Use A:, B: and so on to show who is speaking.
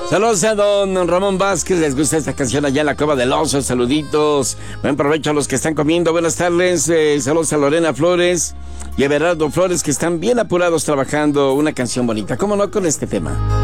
A: Saludos a don Ramón Vázquez, les gusta esta canción allá en la Cueva del Oso, saluditos, buen provecho a los que están comiendo, buenas tardes, saludos a Lorena Flores y a Everardo Flores que están bien apurados trabajando una canción bonita, ¿cómo no con este tema?